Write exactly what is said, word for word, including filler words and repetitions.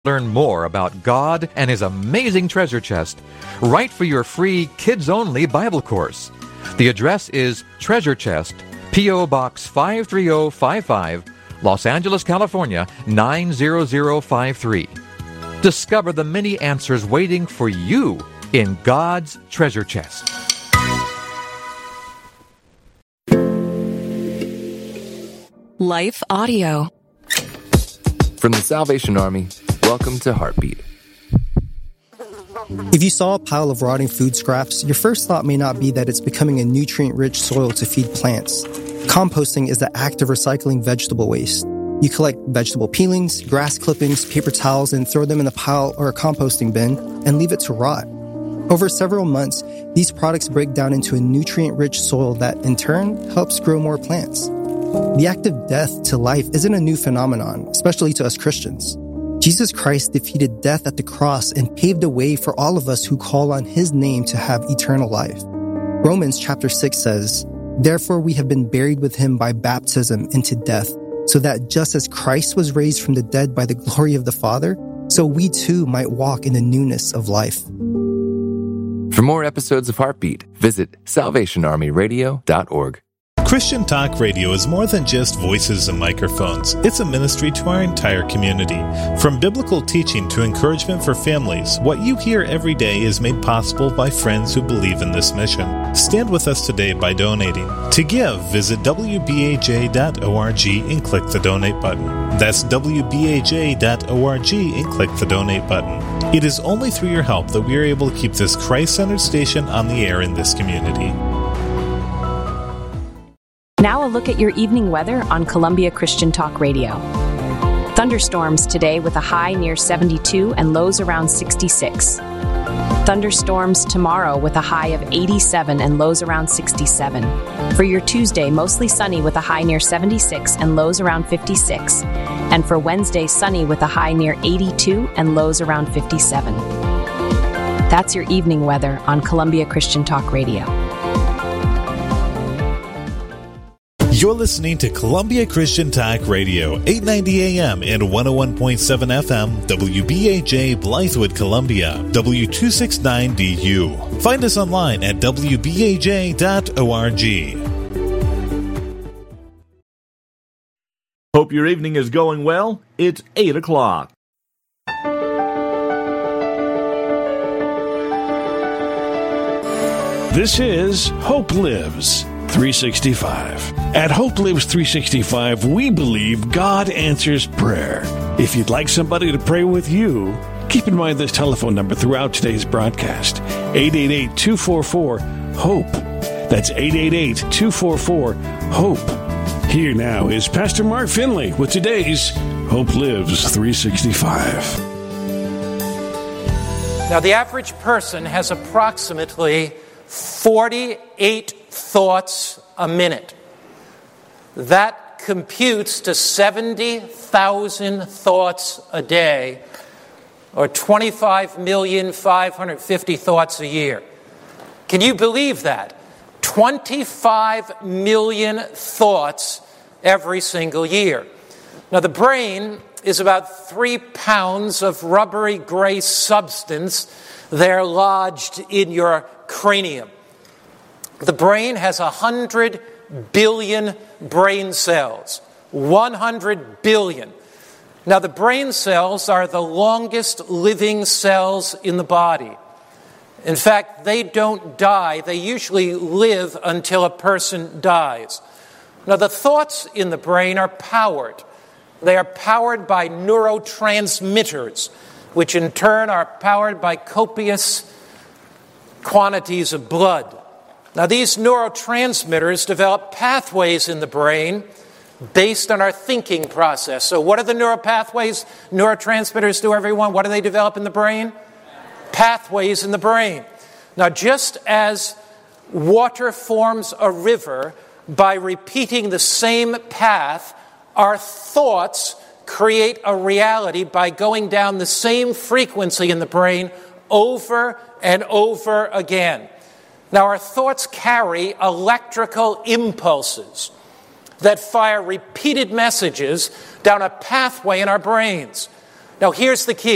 Learn more about God and His amazing treasure chest. Write for your free kids-only Bible course. The address is Treasure Chest, P O. Box five three zero five five, Los Angeles, California, nine zero zero five three. Discover the many answers waiting for you in God's treasure chest. Life Audio. From the Salvation Army, welcome to Heartbeat. If you saw a pile of rotting food scraps, your first thought may not be that it's becoming a nutrient-rich soil to feed plants. Composting is the act of recycling vegetable waste. You collect vegetable peelings, grass clippings, paper towels, and throw them in a pile or a composting bin and leave it to rot. Over several months, these products break down into a nutrient-rich soil that, in turn, helps grow more plants. The act of death to life isn't a new phenomenon, especially to us Christians. Jesus Christ defeated death at the cross and paved a way for all of us who call on His name to have eternal life. Romans chapter six says, "Therefore we have been buried with Him by baptism into death, so that just as Christ was raised from the dead by the glory of the Father, so we too might walk in the newness of life." For more episodes of Heartbeat, visit salvation army radio dot org. Christian Talk Radio is more than just voices and microphones. It's a ministry to our entire community. From biblical teaching to encouragement for families, what you hear every day is made possible by friends who believe in this mission. Stand with us today by donating. To give, visit w b a j dot org and click the donate button. That's w b a j dot org and click the donate button. It is only through your help that we are able to keep this Christ-centered station on the air in this community. Now a look at your evening weather on Columbia Christian Talk Radio. Thunderstorms today with a high near seventy-two and lows around sixty-six. Thunderstorms tomorrow with a high of eighty-seven and lows around sixty-seven. For your Tuesday, mostly sunny with a high near seventy-six and lows around fifty-six. And for Wednesday, sunny with a high near eighty-two and lows around fifty-seven. That's your evening weather on Columbia Christian Talk Radio. You're listening to Columbia Christian Talk Radio, eight ninety A M and one oh one point seven F M, W B A J Blythewood, Columbia, W two sixty-nine D U. Find us online at w b a j dot org. Hope your evening is going well. It's eight o'clock. This is Hope Lives three sixty-five. At Hope Lives three sixty-five, we believe God answers prayer. If you'd like somebody to pray with you, keep in mind this telephone number throughout today's broadcast, eight eight eight, two four four, HOPE. That's eight eight eight, two four four, HOPE. Here now is Pastor Mark Finley with today's Hope Lives three sixty-five. Now, the average person has approximately forty-eight thoughts a minute. That computes to seventy thousand thoughts a day, or twenty-five million five hundred fifty thoughts a year. Can you believe that? twenty-five million thoughts every single year. Now, the brain is about three pounds of rubbery gray substance there lodged in your cranium. The brain has one hundred billion brain cells. one hundred billion. Now, the brain cells are the longest living cells in the body. In fact, they don't die. They usually live until a person dies. Now, the thoughts in the brain are powered. They are powered by neurotransmitters, which in turn are powered by copious quantities of blood. Now, these neurotransmitters develop pathways in the brain based on our thinking process. So what are the neural pathways neurotransmitters do, everyone? What do they develop in the brain? Pathways in the brain. Now, just as water forms a river by repeating the same path, our thoughts create a reality by going down the same frequency in the brain over and over again. Now, our thoughts carry electrical impulses that fire repeated messages down a pathway in our brains. Now, here's the key.